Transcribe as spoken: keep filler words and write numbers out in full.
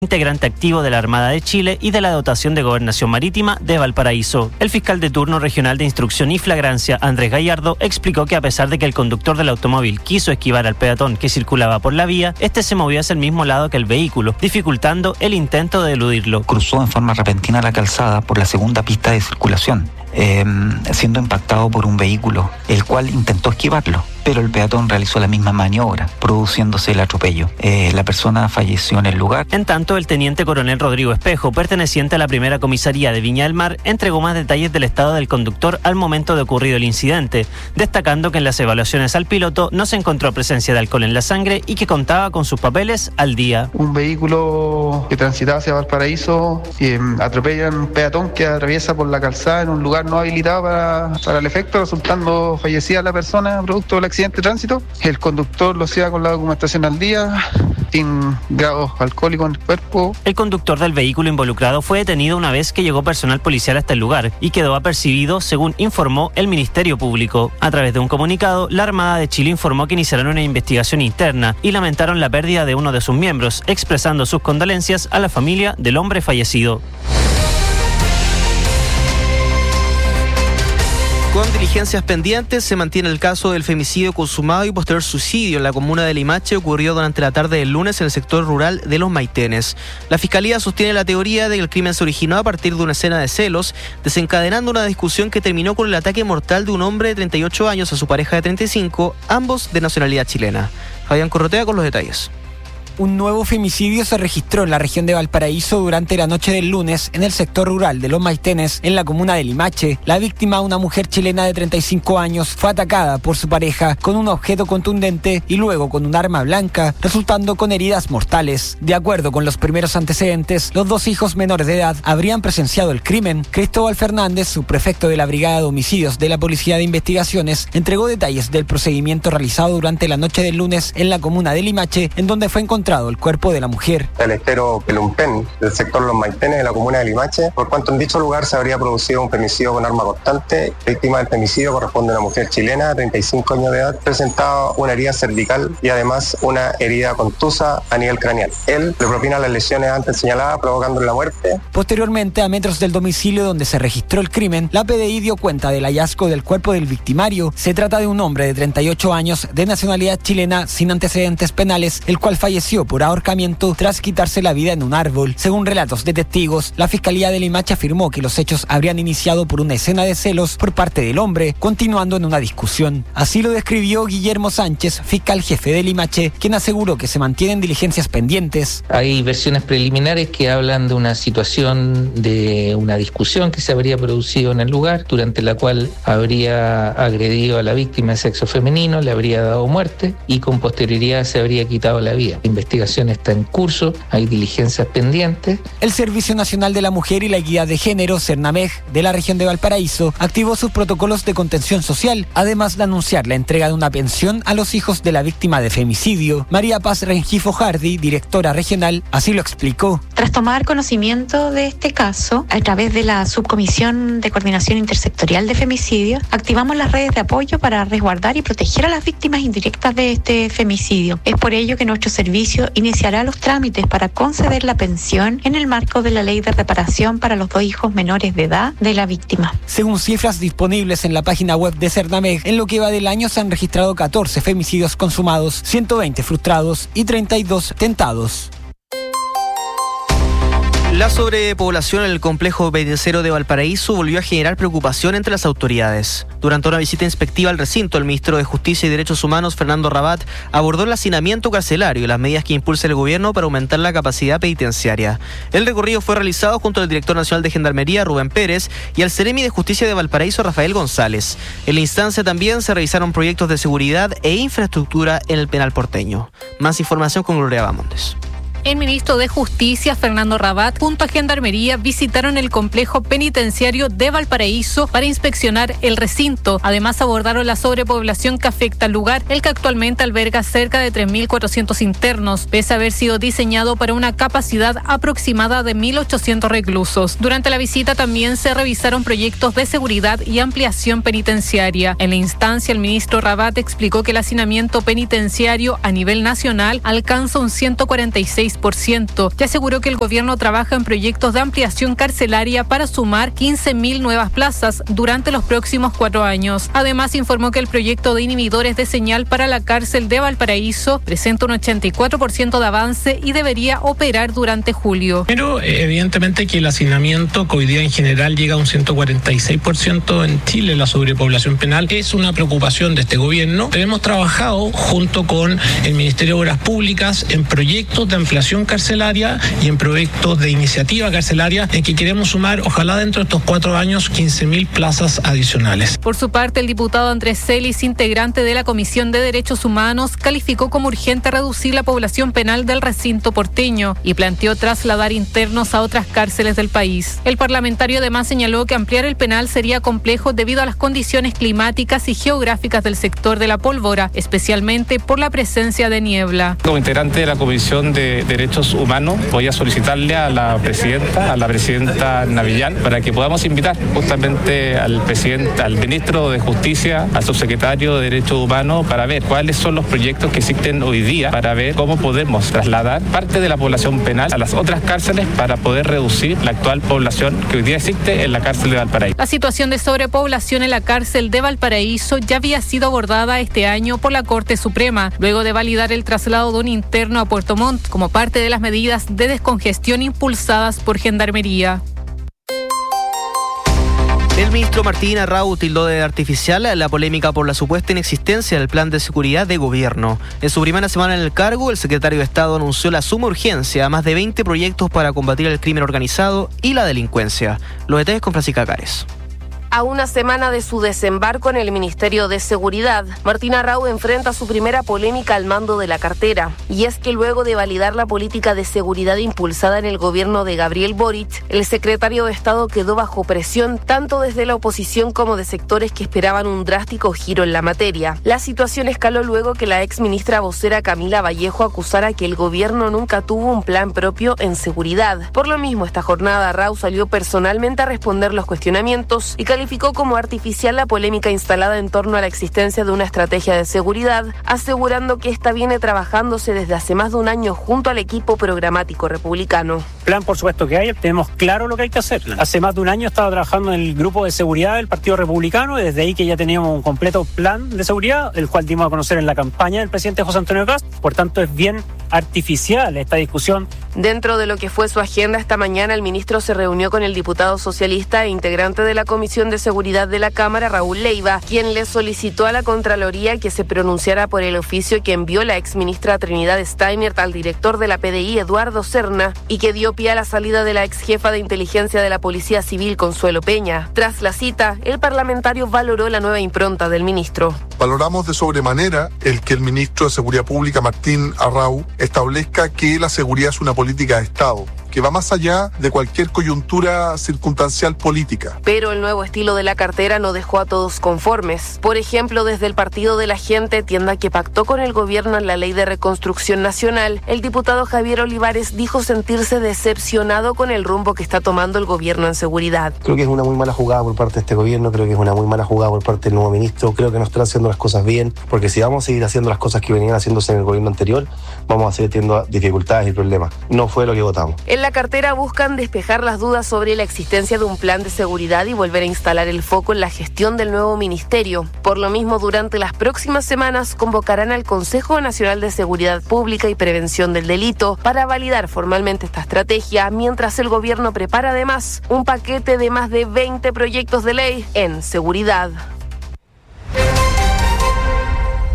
integrante activo de la Armada de Chile y de la dotación de Gobernación Marítima de Valparaíso. El fiscal de turno regional de instrucción y flagrancia, Andrés Gallardo, explicó que a pesar de que el conductor del automóvil quiso esquivar al peatón que circulaba por la vía, este se movió hacia el mismo lado que el vehículo, dificultando el intento de eludirlo. Cruzó en forma repentina la calzada por la segunda pista de circulación, eh, siendo impactado por un vehículo, el cual intentó esquivarlo, pero el peatón realizó la misma maniobra, produciéndose el atropello. Eh, la persona falleció en el lugar. En tanto, el teniente coronel Rodrigo Espejo, perteneciente a la primera comisaría de Viña del Mar, entregó más detalles del estado del conductor al momento de ocurrido el incidente, destacando que en las evaluaciones al piloto no se encontró presencia de alcohol en la sangre y que contaba con sus papeles al día. Un vehículo que transitaba hacia Valparaíso eh, atropella a un peatón que atraviesa por la calzada en un lugar no habilitado para, para el efecto, resultando fallecida la persona producto de la accidente de tránsito. El conductor lo hacía con la documentación al día, sin grados alcohólicos en el cuerpo. El conductor del vehículo involucrado fue detenido una vez que llegó personal policial hasta el lugar y quedó apercibido, según informó el Ministerio Público. A través de un comunicado, la Armada de Chile informó que iniciaron una investigación interna y lamentaron la pérdida de uno de sus miembros, expresando sus condolencias a la familia del hombre fallecido. Con diligencias pendientes se mantiene el caso del femicidio consumado y posterior suicidio en la comuna de Limache, ocurrido durante la tarde del lunes en el sector rural de Los Maitenes. La Fiscalía sostiene la teoría de que el crimen se originó a partir de una escena de celos, desencadenando una discusión que terminó con el ataque mortal de un hombre de treinta y ocho años a su pareja de treinta y cinco, ambos de nacionalidad chilena. Fabián Corrotea con los detalles. Un nuevo femicidio se registró en la región de Valparaíso durante la noche del lunes en el sector rural de Los Maitenes, en la comuna de Limache. La víctima, una mujer chilena de treinta y cinco años, fue atacada por su pareja con un objeto contundente y luego con un arma blanca, resultando con heridas mortales. De acuerdo con los primeros antecedentes, los dos hijos menores de edad habrían presenciado el crimen. Cristóbal Fernández, subprefecto de la Brigada de Homicidios de la Policía de Investigaciones, entregó detalles del procedimiento realizado durante la noche del lunes en la comuna de Limache, en donde fue encontrado el cuerpo de la mujer. El estero Pelumpén, del sector Los Maitenes, de la comuna de Limache, por cuanto en dicho lugar se habría producido un femicidio con arma cortante. Víctima del femicidio corresponde a una mujer chilena de treinta y cinco años de edad, presentaba una herida cervical y además una herida contusa a nivel craneal. Él le propina las lesiones antes señaladas, provocándole la muerte. Posteriormente, a metros del domicilio donde se registró el crimen, la P D I dio cuenta del hallazgo del cuerpo del victimario. Se trata de un hombre de treinta y ocho años, de nacionalidad chilena, sin antecedentes penales, el cual falleció por ahorcamiento tras quitarse la vida en un árbol. Según relatos de testigos, la Fiscalía de Limache afirmó que los hechos habrían iniciado por una escena de celos por parte del hombre, continuando en una discusión. Así lo describió Guillermo Sánchez, fiscal jefe de Limache, quien aseguró que se mantienen diligencias pendientes. Hay versiones preliminares que hablan de una situación de una discusión que se habría producido en el lugar, durante la cual habría agredido a la víctima de sexo femenino, le habría dado muerte y con posterioridad se habría quitado la vida. La investigación está en curso, hay diligencias pendientes. El Servicio Nacional de la Mujer y la Equidad de Género, CERNAMEG, de la región de Valparaíso, activó sus protocolos de contención social, además de anunciar la entrega de una pensión a los hijos de la víctima de femicidio. María Paz Rengifo Hardy, directora regional, así lo explicó. Tras tomar conocimiento de este caso, a través de la Subcomisión de Coordinación Intersectorial de Femicidio, activamos las redes de apoyo para resguardar y proteger a las víctimas indirectas de este femicidio. Es por ello que nuestro servicio iniciará los trámites para conceder la pensión en el marco de la Ley de Reparación para los dos hijos menores de edad de la víctima. Según cifras disponibles en la página web de CERNAMEG, en lo que va del año se han registrado catorce femicidios consumados, ciento veinte frustrados y treinta y dos tentados. La sobrepoblación en el complejo penitenciario de Valparaíso volvió a generar preocupación entre las autoridades. Durante una visita inspectiva al recinto, el ministro de Justicia y Derechos Humanos, Fernando Rabat, abordó el hacinamiento carcelario y las medidas que impulsa el gobierno para aumentar la capacidad penitenciaria. El recorrido fue realizado junto al director nacional de Gendarmería, Rubén Pérez, y al Seremi de Justicia de Valparaíso, Rafael González. En la instancia también se revisaron proyectos de seguridad e infraestructura en el penal porteño. Más información con Gloria Bamontes. El ministro de Justicia, Fernando Rabat, junto a Gendarmería, visitaron el complejo penitenciario de Valparaíso para inspeccionar el recinto. Además, abordaron la sobrepoblación que afecta al lugar, el que actualmente alberga cerca de tres mil cuatrocientos internos, pese a haber sido diseñado para una capacidad aproximada de mil ochocientos reclusos. Durante la visita también se revisaron proyectos de seguridad y ampliación penitenciaria. En la instancia, el ministro Rabat explicó que el hacinamiento penitenciario a nivel nacional alcanza un ciento cuarenta y seis seis por ciento y aseguró que el gobierno trabaja en proyectos de ampliación carcelaria para sumar quince mil nuevas plazas durante los próximos cuatro años. Además, informó que el proyecto de inhibidores de señal para la cárcel de Valparaíso presenta un ochenta y cuatro por ciento de avance y debería operar durante julio. Pero evidentemente que el hacinamiento, que hoy día en general llega a un ciento cuarenta y seis por ciento en Chile, la sobrepoblación penal, es una preocupación de este gobierno. Hemos trabajado junto con el Ministerio de Obras Públicas en proyectos de ampliación carcelaria y en proyectos de iniciativa carcelaria en que queremos sumar, ojalá dentro de estos cuatro años, quince mil plazas adicionales. Por su parte, el diputado Andrés Celis, integrante de la Comisión de Derechos Humanos, calificó como urgente reducir la población penal del recinto porteño y planteó trasladar internos a otras cárceles del país. El parlamentario además señaló que ampliar el penal sería complejo debido a las condiciones climáticas y geográficas del sector de la Pólvora, especialmente por la presencia de niebla. Como integrante de la Comisión de Derechos Humanos, voy a solicitarle a la presidenta, a la presidenta Navillán, para que podamos invitar justamente al presidente, al ministro de Justicia, al subsecretario de Derechos Humanos, para ver cuáles son los proyectos que existen hoy día, para ver cómo podemos trasladar parte de la población penal a las otras cárceles para poder reducir la actual población que hoy día existe en la cárcel de Valparaíso. La situación de sobrepoblación en la cárcel de Valparaíso ya había sido abordada este año por la Corte Suprema, luego de validar el traslado de un interno a Puerto Montt como parte de las medidas de descongestión impulsadas por Gendarmería. El ministro Martín Arrau tildó de artificial la polémica por la supuesta inexistencia del plan de seguridad de gobierno. En su primera semana en el cargo, el secretario de Estado anunció la suma urgencia a más de veinte proyectos para combatir el crimen organizado y la delincuencia. Los detalles con Francisca Cares. A una semana de su desembarco en el Ministerio de Seguridad, Martín Arrau enfrenta su primera polémica al mando de la cartera. Y es que luego de validar la política de seguridad impulsada en el gobierno de Gabriel Boric, el secretario de Estado quedó bajo presión tanto desde la oposición como de sectores que esperaban un drástico giro en la materia. La situación escaló luego que la ex ministra vocera Camila Vallejo acusara que el gobierno nunca tuvo un plan propio en seguridad. Por lo mismo, esta jornada Arrau salió personalmente a responder los cuestionamientos y calificó calificó como artificial la polémica instalada en torno a la existencia de una estrategia de seguridad, asegurando que esta viene trabajándose desde hace más de un año junto al equipo programático republicano. Plan, por supuesto que hay, tenemos claro lo que hay que hacer. Hace más de un año estaba trabajando en el grupo de seguridad del Partido Republicano y desde ahí que ya teníamos un completo plan de seguridad, el cual dimos a conocer en la campaña del presidente José Antonio Kast. Por tanto, es bien artificial esta discusión. Dentro de lo que fue su agenda esta mañana, el ministro se reunió con el diputado socialista e integrante de la Comisión de Seguridad de la Cámara, Raúl Leiva, quien le solicitó a la Contraloría que se pronunciara por el oficio que envió la exministra Trinidad Steinert al director de la P D I, Eduardo Serna, y que dio pie a la salida de la ex jefa de inteligencia de la Policía Civil, Consuelo Peña. Tras la cita, el parlamentario valoró la nueva impronta del ministro. Valoramos de sobremanera el que el ministro de Seguridad Pública, Martín Arrau, establezca que la seguridad es una política de Estado, que va más allá de cualquier coyuntura circunstancial política. Pero el nuevo estilo de la cartera no dejó a todos conformes. Por ejemplo, desde el Partido de la Gente, tienda que pactó con el gobierno en la Ley de Reconstrucción Nacional, el diputado Javier Olivares dijo sentirse decepcionado con el rumbo que está tomando el gobierno en seguridad. Creo que es una muy mala jugada por parte de este gobierno, creo que es una muy mala jugada por parte del nuevo ministro, creo que no están haciendo las cosas bien, porque si vamos a seguir haciendo las cosas que venían haciéndose en el gobierno anterior, vamos a seguir teniendo dificultades y problemas. No fue lo que votamos. En la cartera buscan despejar las dudas sobre la existencia de un plan de seguridad y volver a instalar el foco en la gestión del nuevo ministerio. Por lo mismo, durante las próximas semanas convocarán al Consejo Nacional de Seguridad Pública y Prevención del Delito para validar formalmente esta estrategia, mientras el gobierno prepara además un paquete de más de veinte proyectos de ley en seguridad.